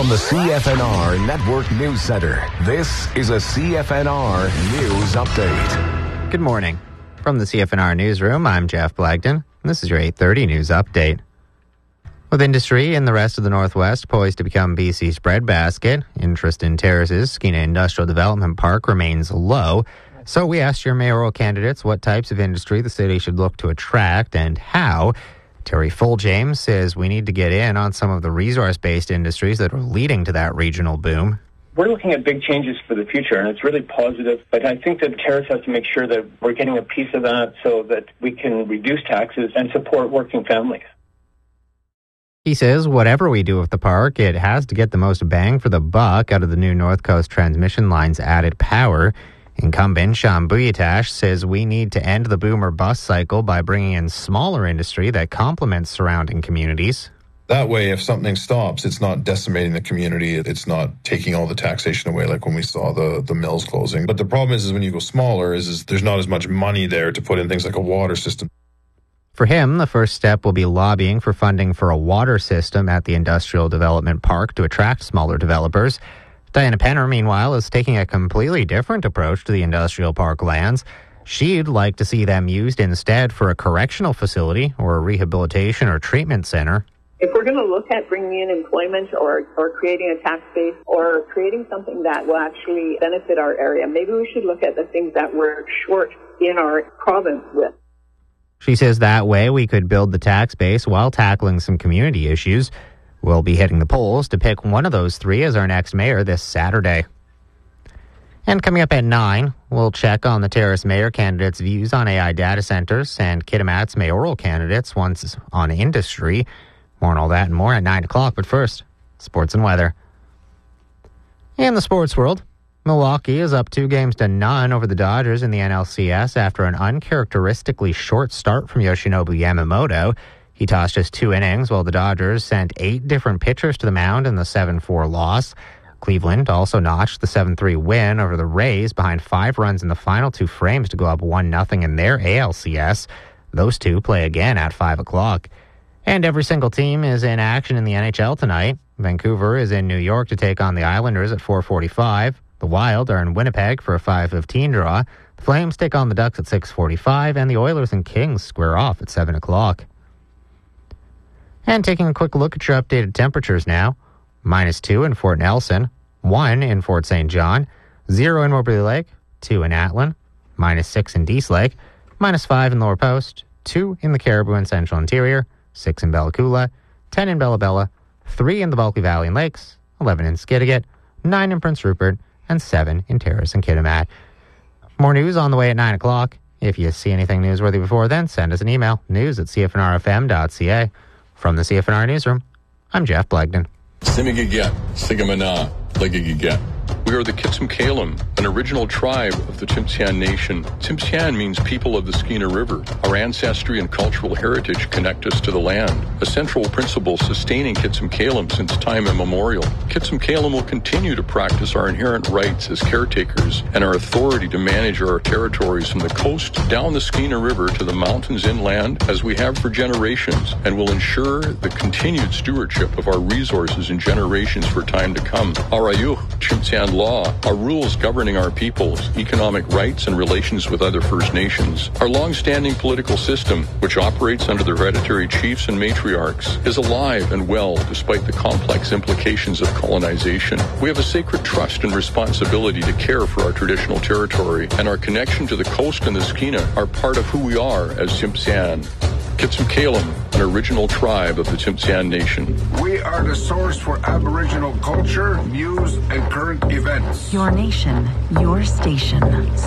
From the CFNR Network News Center, this is a CFNR News Update. Good morning. From the CFNR Newsroom, I'm Jeff Blagden, and this is your 8:30 News Update. With industry in the rest of the Northwest poised to become BC's breadbasket, interest in Terrace's Skeena Industrial Development Park remains low. So we asked your mayoral candidates what types of industry the city should look to attract and how. Terry Fulljames says we need to get in on some of the resource-based industries that are leading to that regional boom. We're looking at big changes for the future, and it's really positive. But I think that Terrace has to make sure that we're getting a piece of that so that we can reduce taxes and support working families. He says whatever we do with the park, it has to get the most bang for the buck out of the new North Coast transmission line's added power. Incumbent Sean Buyatash says we need to end the boom or bust cycle by bringing in smaller industry that complements surrounding communities. That way, if something stops, it's not decimating the community. It's not taking all the taxation away like when we saw the mills closing. But the problem is when you go smaller, is there's not as much money there to put in things like a water system. For him, the first step will be lobbying for funding for a water system at the Industrial Development Park to attract smaller developers. Diana Penner, meanwhile, is taking a completely different approach to the industrial park lands. She'd like to see them used instead for a correctional facility or a rehabilitation or treatment center. If we're going to look at bringing in employment or creating a tax base or creating something that will actually benefit our area, maybe we should look at the things that we're short in our province with. She says that way we could build the tax base while tackling some community issues. We'll be hitting the polls to pick one of those three as our next mayor this Saturday. And coming up at 9, we'll check on the Terrace mayor candidates' views on AI data centers and Kitimat's mayoral candidates' ones on industry. More on all that and more at 9 o'clock. But first, sports and weather. In the sports world, Milwaukee is up 2-0 over the Dodgers in the NLCS after an uncharacteristically short start from Yoshinobu Yamamoto. He tossed just 2 innings while the Dodgers sent 8 different pitchers to the mound in the 7-4 loss. Cleveland also notched the 7-3 win over the Rays behind 5 runs in the final 2 frames to go up 1-0 in their ALCS. Those two play again at 5 o'clock. And every single team is in action in the NHL tonight. Vancouver is in New York to take on the Islanders at 4:45. The Wild are in Winnipeg for a 5:15 draw. The Flames take on the Ducks at 6:45, and the Oilers and Kings square off at 7 o'clock. And taking a quick look at your updated temperatures now. -2 in Fort Nelson, 1 in Fort St. John, 0 in Moberly Lake, 2 in Atlin, -6 in Dease Lake, -5 in Lower Post, 2 in the Caribou and Central Interior, 6 in Bella Coola, 10 in Bella Bella, 3 in the Bulkley Valley and Lakes, 11 in Skidegate, 9 in Prince Rupert, and 7 in Terrace and Kitimat. More news on the way at 9 o'clock. If you see anything newsworthy before then, send us an email, news@cfnrfm.ca. From the CFNR Newsroom, I'm Jeff Blagden. Simigiget, Sigamana, Ligigiget. We are the Kitsum-Kalem, an original tribe of the Tsimshian Nation. Tsimshian means people of the Skeena River. Our ancestry and cultural heritage connect us to the land, a central principle sustaining Kitsum-Kalem since time immemorial. Kitsum-Kalem will continue to practice our inherent rights as caretakers and our authority to manage our territories from the coast down the Skeena River to the mountains inland as we have for generations, and will ensure the continued stewardship of our resources in generations for time to come. Arayuh, Tsimshian law, our rules governing our peoples, economic rights, and relations with other First Nations. Our long-standing political system, which operates under the hereditary chiefs and matriarchs, is alive and well despite the complex implications of colonization. We have a sacred trust and responsibility to care for our traditional territory, and our connection to the coast and the Skeena are part of who we are as Tsimshian. Kitsum-Kalem, an original tribe of the Tsimshian Nation. We are the source for Aboriginal culture, news, and current events. Your nation, your station.